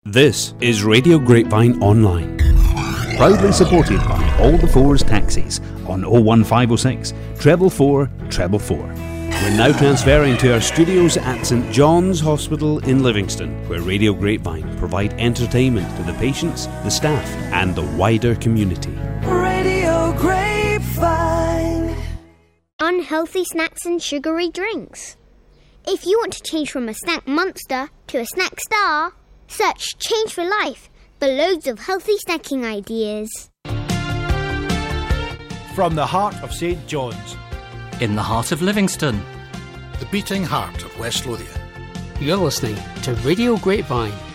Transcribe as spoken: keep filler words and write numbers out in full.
This is Radio Grapevine Online, proudly supported by All the Fours Taxis on oh one five oh six, treble four, treble four. We're now transferring to our studios at St John's Hospital in Livingston, where Radio Grapevine provide entertainment to the patients, the staff and the wider community. Radio Grapevine. Unhealthy snacks and sugary drinks. If you want to change from a snack monster to a snack star, search Change for Life for loads of healthy snacking ideas. From the heart of St John's, in the heart of Livingston, the beating heart of West Lothian. You're listening to Radio Grapevine.